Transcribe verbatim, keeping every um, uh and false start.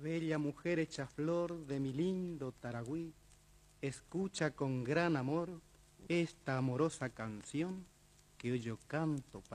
Bella mujer hecha flor de mi lindo Taragüí, escucha con gran amor esta amorosa canción que hoy yo canto para